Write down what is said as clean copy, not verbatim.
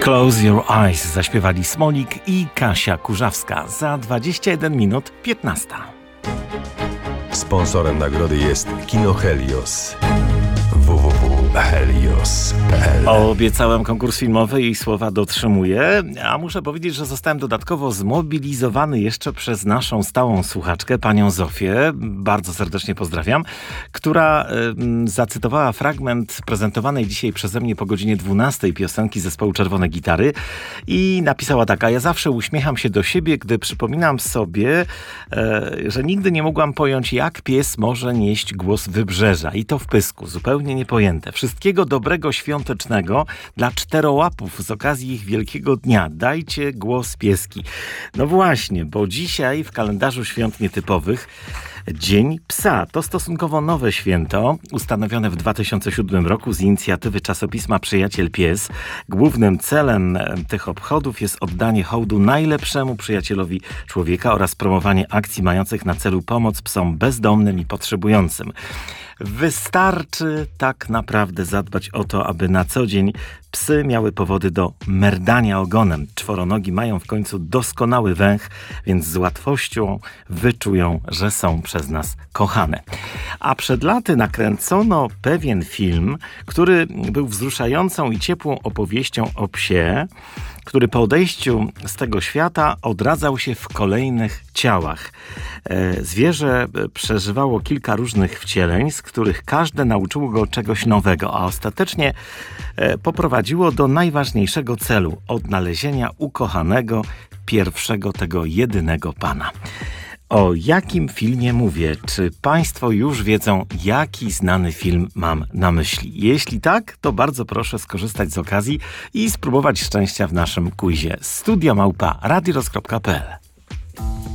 Close Your Eyes zaśpiewali Smolik i Kasia Kurzawska. Za 21 minut 15. Sponsorem nagrody jest Kino Helios. www.helios.pl. Obiecałem konkurs filmowy i słowa dotrzymuję, a muszę powiedzieć, że zostałem dodatkowo zmobilizowany jeszcze przez naszą stałą słuchaczkę, panią Zofię, bardzo serdecznie pozdrawiam, która zacytowała fragment prezentowanej dzisiaj przeze mnie po godzinie 12 piosenki zespołu Czerwone Gitary i napisała tak: a ja zawsze uśmiecham się do siebie, gdy przypominam sobie, że nigdy nie mogłam pojąć, jak pies może nieść głos wybrzeża i to w pysku, zupełnie niepojęte. Wszystkiego dobrego świątecznego dla czterołapów z okazji ich wielkiego dnia. Dajcie głos pieski. No właśnie, bo dzisiaj w kalendarzu świąt nietypowych Dzień Psa. To stosunkowo nowe święto, ustanowione w 2007 roku z inicjatywy czasopisma Przyjaciel Pies. Głównym celem tych obchodów jest oddanie hołdu najlepszemu przyjacielowi człowieka oraz promowanie akcji mających na celu pomoc psom bezdomnym i potrzebującym. Wystarczy tak naprawdę zadbać o to, aby na co dzień psy miały powody do merdania ogonem. Czworonogi mają w końcu doskonały węch, więc z łatwością wyczują, że są przez nas kochane. A przed laty nakręcono pewien film, który był wzruszającą i ciepłą opowieścią o psie, który po odejściu z tego świata odradzał się w kolejnych ciałach. Zwierzę przeżywało kilka różnych wcieleń, z których każde nauczyło go czegoś nowego, a ostatecznie poprowadziło do najważniejszego celu – odnalezienia ukochanego, pierwszego tego jedynego pana. O jakim filmie mówię? Czy państwo już wiedzą, jaki znany film mam na myśli? Jeśli tak, to bardzo proszę skorzystać z okazji i spróbować szczęścia w naszym quizie. studio@radioroz.pl